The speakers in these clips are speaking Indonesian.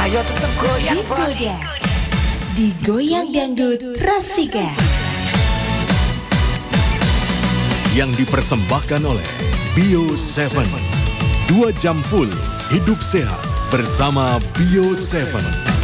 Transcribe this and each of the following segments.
Ayo tetap goyang bos. Digoyang dangdut Rasika. Yang dipersembahkan oleh Bio 7. 2 jam full hidup sehat bersama Bio 7.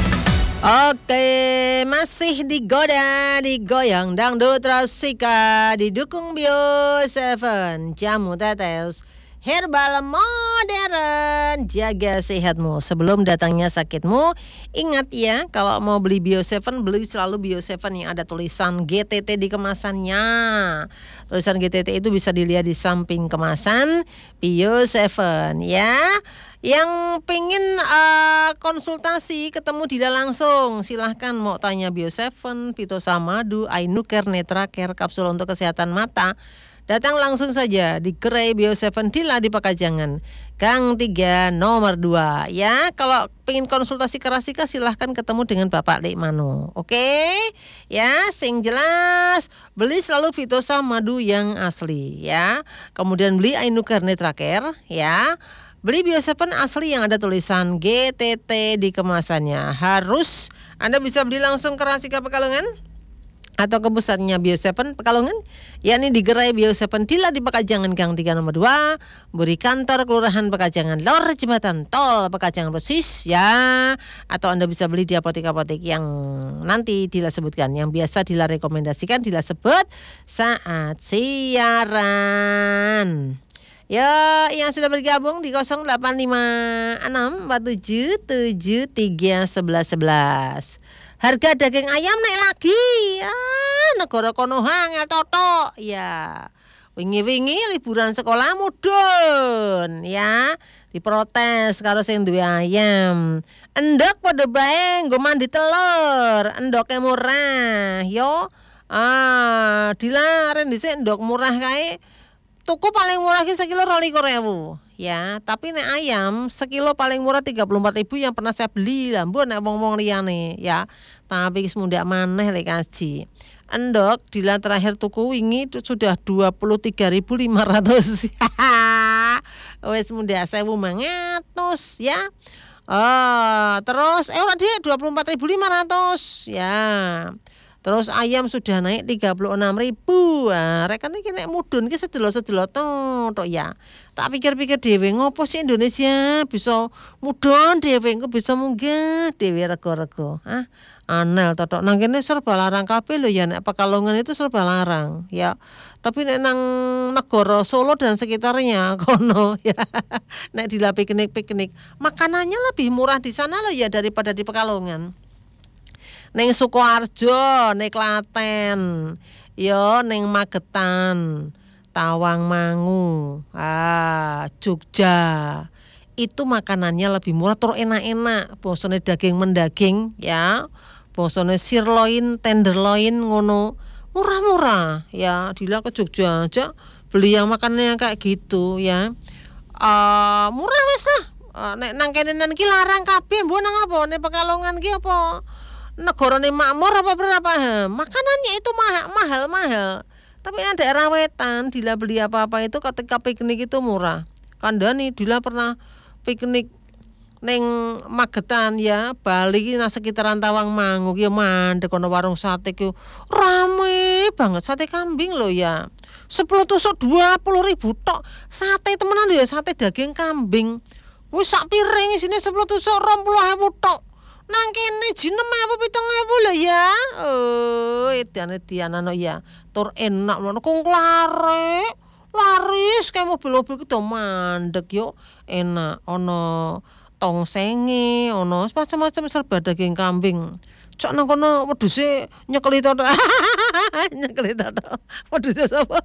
Oke, masih digoyang dangdut Rasika, didukung Bio 7, jamu tetes herbal modern, jaga sehatmu sebelum datangnya sakitmu. Ingat ya, kalau mau beli Bio 7, beli selalu Bio 7 yang ada tulisan GTT di kemasannya. Tulisan GTT itu bisa dilihat di samping kemasan Bio 7 ya. Yang pengen konsultasi ketemu Dila langsung, silahkan mau tanya Bio 7, Pitosamadu, Ainucare, Netracare, kapsul untuk kesehatan mata. Datang langsung saja di Gerai Bio 7 Dila di Pakajangan, Gang 3 nomor 2 ya. Kalau pengen konsultasi ke Rasika silahkan ketemu dengan Bapak Lekmano. Oke? Ya, sing jelas beli selalu Pitosamadu yang asli ya. Kemudian beli Ainucare, Netracare ya. Beli Bio 7 asli yang ada tulisan GTT di kemasannya. Harus Anda bisa beli langsung ke Rasika Pekalongan atau ke pusatnya Bio 7 Pekalongan, yakni di Gerai Bio 7 Dila di Pekajangan Gang 3 nomor 2, beri kantor Kelurahan Pekajangan Lor, Jembatan Tol Pekajangan persis ya. Atau Anda bisa beli di apotek-apotek yang nanti Dila sebutkan, yang biasa Dila rekomendasikan, Dila sebut saat siaran. Ya, yang sudah bergabung di 085647731111. Harga daging ayam naik lagi. Negara kono hangel toto. Ya. Wingi-wingi liburan sekolah mudhun ya. Diprotes karo sing duwe ayam. Endok padha bae nggo mandi telur. Endoke murah, yo. Dilaren dhisik endok murah kae. Tuku paling murah ki sekilo 22.000 ya, tapi nek ayam sekilo paling murah 34.000 yang pernah saya beli lah, mbok nek wong-wong liyane ya. Tapi wis mundak maneh lek kaji. Endok Dila terakhir tuku wingi itu sudah 23.500. Wis mundak 1.500 ya. Terus ora Dik 24.500 ya. Terus ayam sudah naik 36.000. Rekan iki nek mudhun ki sedelo-sedelo tok ya. Tak pikir-pikir dhewe ngopo sih Indonesia bisa mudhun dhewe engko bisa munggah dhewe rego-rego. Anel totok nang kene serba larang kabeh lho ya, nek Pekalongan itu serba larang ya. Tapi nek nang negara Solo dan sekitarnya kono ya. Nek Dila piknik makanannya lebih murah di sana loh ya daripada di Pekalongan. Neng Sukoharjo, neng Klaten, yo neng Magetan, Tawangmangu, Jogja. Itu makanannya lebih murah, terus enak-enak. Bosone daging mendaging, ya. Bosone sirloin, tenderloin, ngono. Murah-murah, ya. Dila ke Jogja aja beli yang makanannya kayak gitu, ya. Murah wes lah. Nek nang kene nang ki larang kabeh, mbok nang apa? Nek Pekalongan ki apa? Negarane makmur apa berapa? Makanannya itu mahal. Tapi yang daerah wetan Dila beli apa-apa itu ketika piknik itu murah. Kandhani Dila pernah piknik neng Magetan ya, Bali nang sekitaran Tawangmangu ki mandek ana warung sate ki rame banget, sate kambing lho ya. 10 tusuk 20.000 tok. Sate temenan ya, sate daging kambing. Wis sak piring isine 10 tusuk 20.000 tok. Nang kene jinem apa 7.000 lho ya. Edan-edan ya. Tur enak ngono kung laris kayak mobil-mobil kita mandek yo. Enak ono tongsenge, ono macam-macam serba daging kambing. Cok nang kono wedhuse nyekeli to. Nyekeli to. Wedhuse sapa?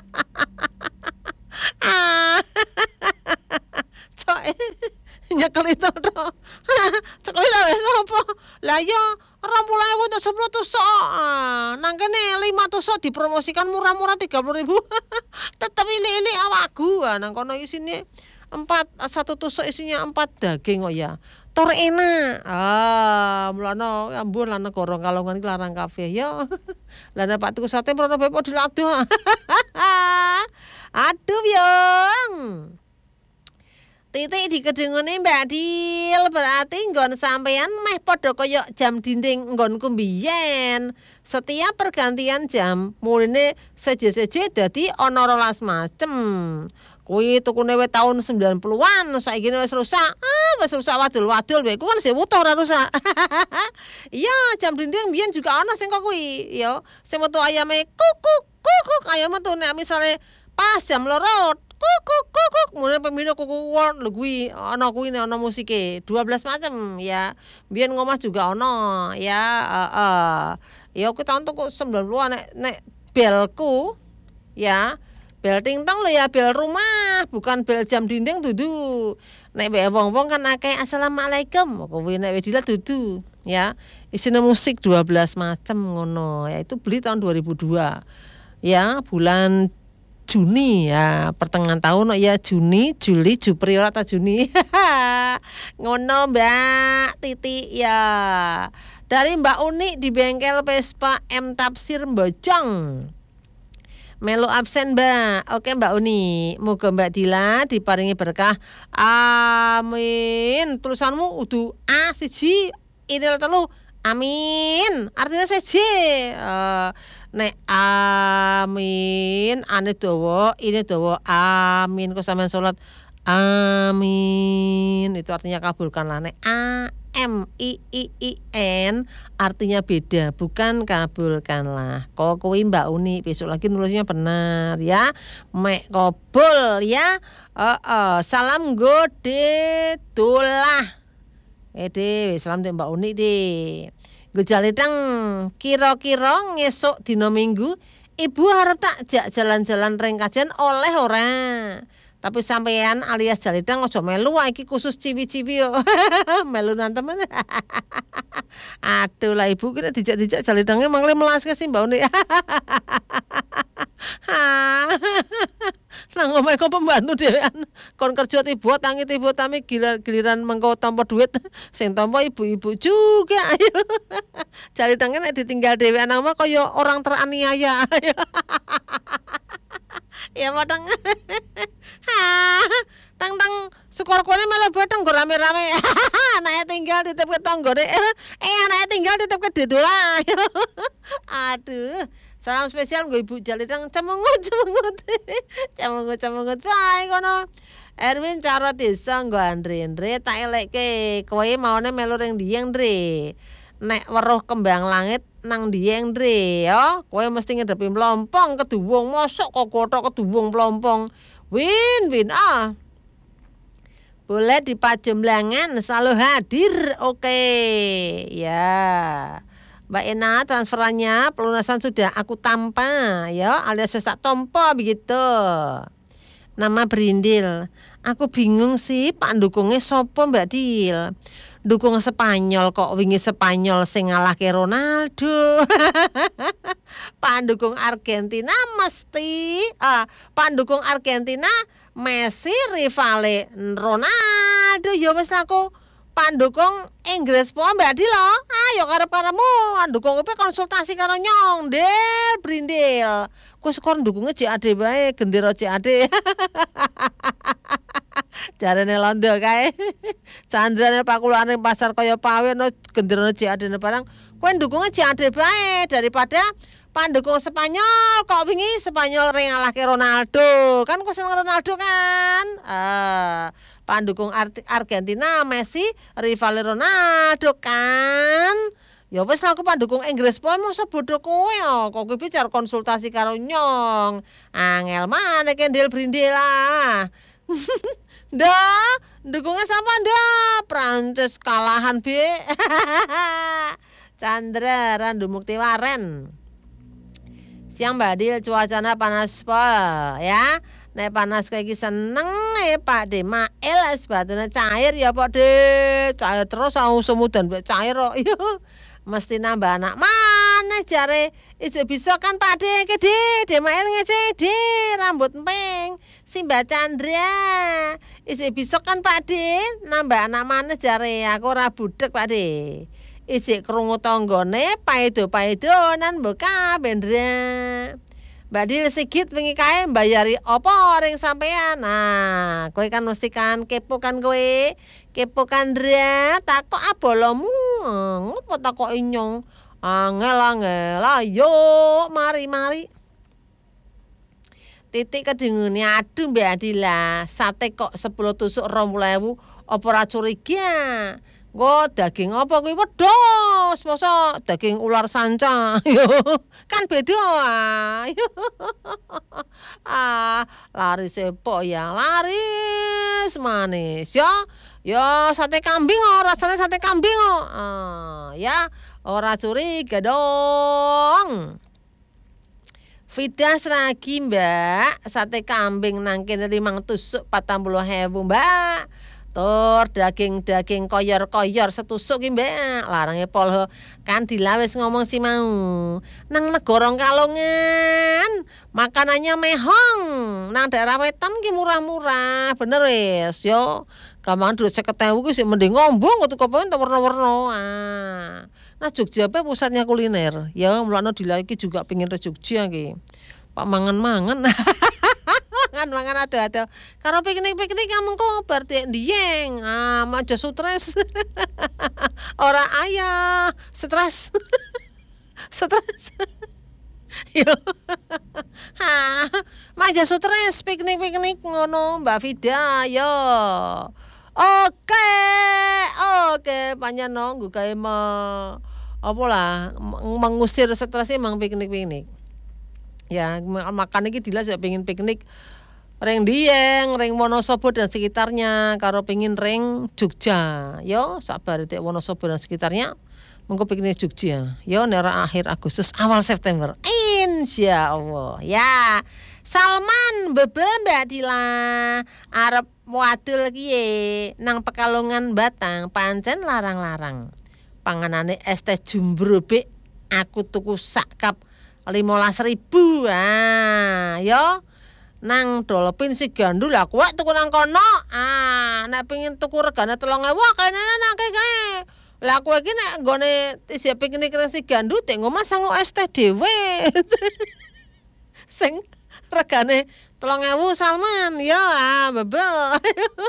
Cok nyekeli to. Cekeli lha wis apa? Lah yo 20.000 untuk 10 tusuk. Nang kene 5 tusuk dipromosikan murah-murah 30.000. Tetep ini awakku. Nang kono isine 1 tusuk isinya 4 daging kok ya. Tur enak. Mulane ambon lan negara Kalongan iki larang kabeh ya. Lah nek Pak tuku sate mrono bae padha diladoh. Aduh, Yung. Titik dikedengone Mbak Dil, berarti nggon sampean meh padha kaya jam dinding nggonku mbiyen. Setiap pergantian jam muline seje-seje dadi ana 12 macem. Kuwi tukune wis taun 90-an, saiki wis rusak. Wis rusak wadul-wadul wae. Ku kan sing wutuh ora rusak. Iya, jam dinding mbiyen juga ana sing kok kuwi, ya. Sing metu ayame kukuk kukuk, ayam metu nek misale pas jam 2 kukuk mulai pemino kukuan lho kuwi ana musike 12 macam ya. Biyen ngomah juga ana ya, heeh. Ya kuwi tahun tuku 90-an nek belku ya. Bel tingtong lho ya, bel rumah, bukan bel jam dinding dudu. Nek mbek wong-wong kan akeh assalamualaikum, kuwi nek wedila dudu ya. Isine musik 12 macam ngono. Ya itu beli tahun 2002. Ya, bulan Juni ya, pertengahan tahun ya, Juni, Juli, Jupri ora ta Juni. Ngono Mbak Titi ya. Dari Mbak Uni di bengkel Vespa M Tafsir Mbojong. Melu absen Mbak. Oke Mbak Uni, moga Mbak Dila diparingi berkah. Amin. Tulisanmu udu A siji, ini telu. Amin. Artinya siji. Nek amin, ane dawa, ini dawa. Amin. Kok sampean salat amin. Itu artinya kabulkanlah. Nek A M I N artinya beda, bukan kabulkanlah. Kok kuwi Mbak Uni besok lagi nulisnya benar ya. Mek kobul ya. Salam gode tulah. Salam de Mbak Uni deh. Gejalitang kira-kira ngesuk dina Minggu ibu harap tak jak jalan-jalan ring kajian oleh ora. Tapi sampean alias Jalidang ojo melu iki khusus ciwi-ciwi yo. Melunan temen. Aduh lah ibu kita dijak-dijak Jalidangnya mangle melaske sih Mbak Uni. Nang omahe kok pembantu dhewean kon kerja tiba tangi tiba tami giliran mengko tampa duit sing tampa ibu-ibu juga. Ayo. Jalidangnya nek ditinggal dhewean nang omah kaya orang teraniaya. Ya padang. Tang syukur-syukure malah bodong go rame-rame. Anake tinggal titip ke tanggane. Anake tinggal titip ke dedola. Aduh. Salam spesial nggo Ibu Jalidang cemungut. Cemungut bae kono. Erwin cara desa nggo Andre tak elekke. Kowe maune melu ring ndi Andre? Nek weruh kembang langit nang Dieng Dre ya, kowe mesti ngedepi mlompong keduwung, mosok kok kothok keduwung mlompong. Win boleh di Pajumlangan selalu hadir. Oke ya Mbak Ena, transferannya pelunasan sudah aku tampa ya, alias wis tak tompo begitu. Nama Brindil. Aku bingung sih Pak ndukungnya sopo Mbak Dil. Dukung Spanyol kok wingi Spanyol sing ngalahke Ronaldo. Pandukung Argentina mesti pandukung Argentina Messi rivale Ronaldo. Ya wis aku pandukung Inggris po Mbak Dilo. Ayo karep-karepmu pandukung kowe konsultasi karo Nyong Del Brindil. Kowe sekor ndukungnya JAD bae, gendera JAD. Jarane londo kae. Candrane pakulane pasar kaya pawe no genderane JAD barang. Kowe ndukungnya JAD bae daripada pandukung Spanyol. Kok wingi Spanyol ring ngalahke Ronaldo. Kan kowe seneng Ronaldo kan? Pandukung Argentina Messi rival Ronaldo kan? Ya wis aku pandukung Inggris poe mosok bodho kowe kok kowe bicara konsultasi karo Nyong. Angel maneh kendel brindil lah. Ndak, dukungnya sama ndak. Prancis kalahan be. Chandra Randu Mukti Waren. Siang Mbak Dil, cuacanya panas pol ya. Nek panas kayak gini seneng Pak De Mael sebatune cair ya Pak De. Cair terus aku semudan mbek cair kok. Mesti nambah anak mana jare iso bisa kan Pak De ke De Mael ngece De rambut empeng si Mbak Chandra iso bisa kan Pak De nambah anak mana jare aku ora budek Pak De isik krungu tanggane paedo-paedonan mbok kabeh Ndra. Mbak Dil Sigit wingi kae mbayari apa ring sampean? Nah, kowe kan mesti kan kepo kan kowe. Kepo kan Dra, takok abolomu. Ngopo takok inyong? Angel ayo mari. Titik kedengune aduh Mbak Adila, sate kok 10 tusuk 20.000 apa ora curiga? Nggo daging apa kuwi wedhus, masa daging ular sanca. Kan beda. Laris epok ya, laris manis ya. Ya sate kambing rasane sate kambing kok. Ya ora curiga dong. Fidah seragi Mbak, sate kambing nang kene 5 tusuk 40.000 Mbak. Tur daging koyor-koyor setusuk ki Mbak. Larange pol kan dilawes ngomong si mau. Nang negara Kalongan makanannya mehong. Nang daerah wetan ki murah-murah, bener wis yo. Gampang duit 50.000 ki sik mending ngombong kok tuku pengen warna-warna. Nah Jogja pe pusatnya kuliner. Ya mulane dilaki juga pengen ke Jogja ki. Pak mangan-mangan. Mangan ado-ado. Karo piknik-piknik kamu kok berarti ndiyeng. Maja stres. Ora ayah, stres. Stres. Yo. Maja stres piknik-piknik ngono Mbak Vida yo. Oke, panjang nunggu kayak mengusir stresnya emang piknik. Ya, makan iki dilas ya pengen piknik ring Dieng, ring Wonosobo dan sekitarnya, karo pengen ring Jogja. Yo, sabar itu Wonosobo dan sekitarnya. Mengko piknik Jogja. Yo, nera akhir Agustus awal September. Insyaallah. Ya. Salman bebel Mbak Dila arep wadul kiye nang Pekalongan Batang pancen larang-larang. Panganane es teh Jumbro Bek aku tuku sak cup 15.000. Yo nang Dolphin si Gandul aku tuku nang kono. Nek pengin tuku regane 3.000 kene nang kae. Lah kowe iki nek nggone isi piknik si Gandul tek ngomah sangu es teh dhewe. Sing regane 3.000 Salman ya bebel.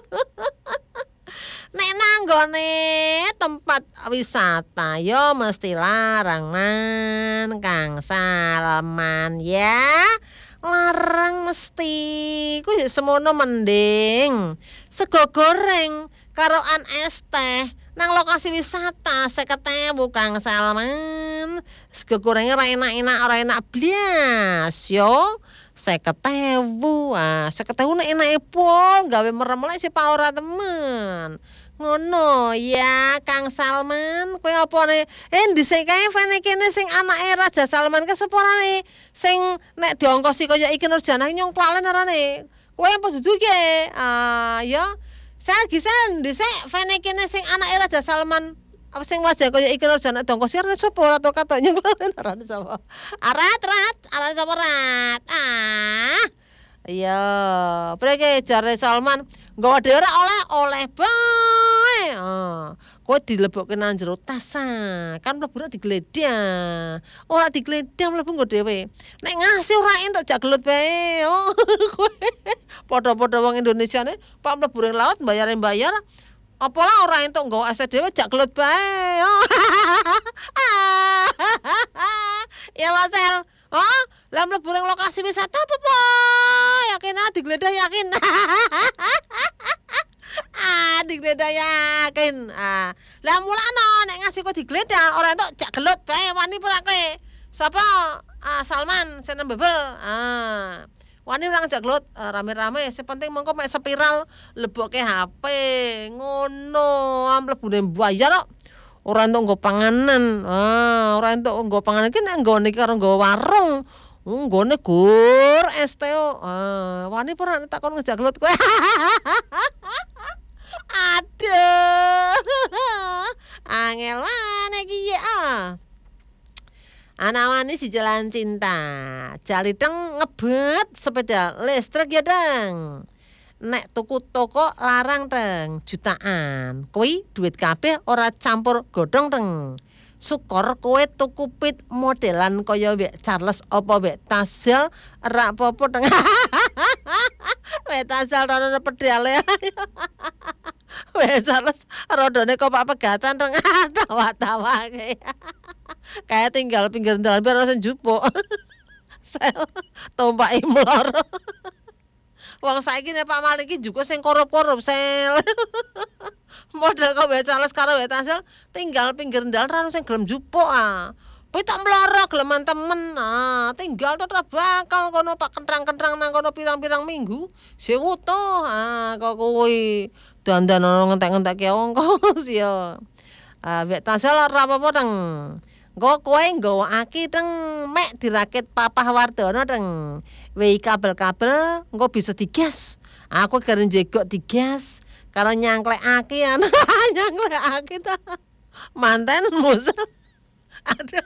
Nek nanggone tempat wisata yo mesti larangan Kang Salman ya. Larang mesti. Ku semono mending sego goreng karoan es teh nang lokasi wisata 50.000 Kang Salman. Sego gorengnya ora enak-enak, ora enak blas yo. 50.000. 50.000 nek enake pol gawe merem lek si ora temen. Ngono ya Kang Salman, kowe opone dhisik kae fene kene sing anake Raja Salman ke seporane sing nek diongkosi kaya iki Nurjanah nyong klalen arane. Kowe apa dudu ki? Ya. Saya gisen dhisik fene kene sing anake Raja Salman apa sing wajah kaya iki Nurjanah diongkosi arane sapa atau kata nyong klalen arane sapa? Arat arane sapa rat? Iya, preke jare Salman nggawa dhewe oleh bae. Kowe dilebokke nang jero tas. Kan mlebu digledang. Ora digledang mlebu nggo dhewe. Nek ngasih ora entuk jak gelut bae. Kowe padha-padha wong Indonesiane pak mlebu ring laut bayar. Apalah ora entuk nggawa es dhewe jak gelut bae. Ya wasel. Lah mlebu ring lokasi wisata apa po? Yakin digledah yakin. Digledah yakin. Lah mulane nek ngasih kok digledah ora entuk jak gelut bae wani ora kowe. Sapa? Salman seneng bebel. Wani urang jak gelut rame-rame, sepenting mengko mek spiral lebokke HP. Ngono, mlebune bayar kok. Ora entuk nggo panganan. Ora entuk nggo panganan iki nek nggone karo nggo warung. Nggone gur es teh. Wani ora takon ngejak gelut kowe. Aduh. Angel maneh iki ya. Anak wani di Jalan Cinta. Jaliteng ngebet sepeda listrik ya deng. Nek tuku toko larang teng jutaan. Kuwi duit kabeh ora campur godhong teng. syukur kowe tuku pit modelan kaya wek Charles apa wek Tasel rak popo teng. Wek Tasel rono pedale. Wek Charles rodone kok Pak Pegatan teng tawa-tawake. Kayak tinggal pinggir dalan biar ora njupuk. Sel tompaki mloro. Wong saiki nek Pak Malik iki juga sing korup-korup sel. Model kok wek Charles karo wek Tasel tinggal pinggir dalan ra sing gelem njupuk ah. Kowe tak mloro geleman temen. Ah, tinggal to bakal kono Pak kentrang-kentrang nang kono pirang-pirang minggu. Sewu to. Ah, kok kuwi dandan ono ngentek-ngentekke ongkos ya. Ah, wek Tasel ora apa-apa teng. Engko kowe nggawa aki teng mek dirakit Papah Wardono teng. Wei kabel-kabel engko bisa digas. Aku karen jegok digas karo nyangklekake ana nyangklekake ta. Manten musel. Aduh.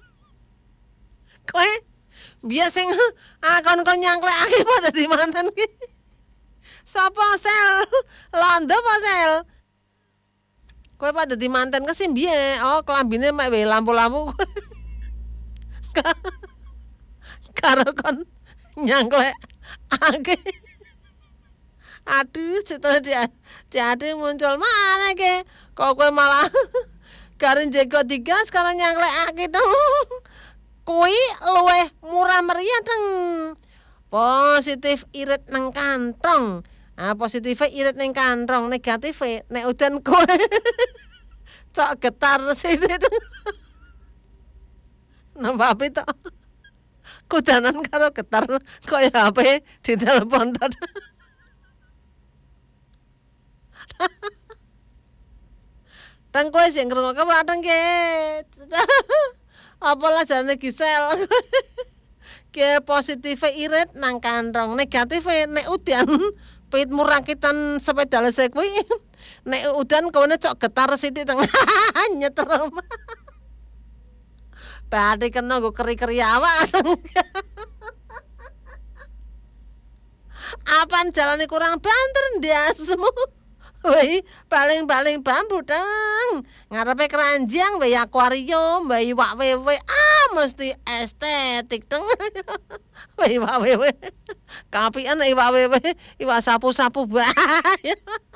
Kowe biasa sing kon nyangklekake apa dadi manten ki? Sapa sel? Londo apa sel? Kowe pada dadi manten ke sing piye? Oh, kelambine mek wae lampu-lampu. Karo kon nyangklek ake. Aduh, jadi muncul mana ke? Kok kowe malah karen jeko digas karo nyangklek ake dong. Kuwi luweh murah meriah dong. Positif irit nang kantong. Ah, positifnya irit ning kantong, negatifnya nek udan kowe cok getar sithik. Nambah api tok. Kudanan karo getar koyo HP ditelepon tok. Tang kowe sing ngrungokke padang ke. Apalah jane Gisel. Ke positifnya irit nang kantong, negatifnya nek udan pitmu rakitan sepeda listrik kuwi nek udan kowe cok getar sithik teng nyetrum. Berarti kena nggo keri-keri awak. Apaan jalane kurang banter ndiasmu. Woi, paling-paling bambu deng. Ngarepe keranjang wae akuarium, wae iwak wewe. Ah, mesti estetik deng. Wae iwak wewe. Kapian iwak wewe, iwak sapu-sapu bae.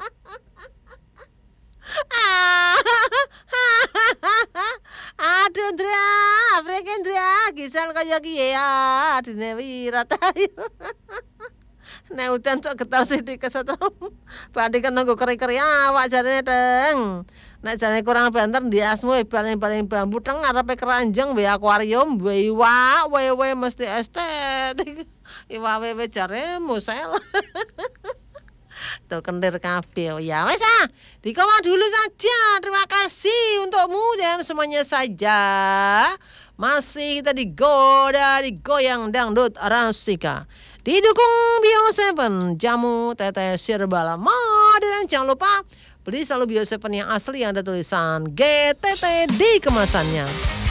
Aduh, Ndra, freke Ndra, Gisel kaya kiye ya, dene wirat ayo. Nek udan cok getar sithik kesetrum. Banding kena nggo keri-keri awak jarene teng. Nek jane kurang banter ndiasmu paling-paling bambu teng ngarepe keranjang wae akuarium wae iwak wewe mesti estetik. Iwak wewe jaremu sel. Tuh kendir kabeh. Ya wes ah, dikoma dulu saja. Terima kasih untukmu dan semuanya saja. Masih kita digoda, digoyang dangdut Rasika. Didukung Bio 7, jamu tetes Sirbala modern. Jangan lupa beli selalu Bio 7 yang asli yang ada tulisan GTT di kemasannya.